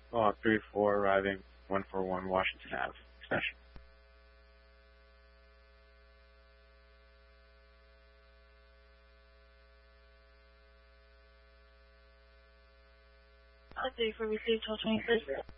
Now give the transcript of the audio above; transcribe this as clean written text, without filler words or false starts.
34 arriving, 141 Washington Ave, extension. Update for received 1226.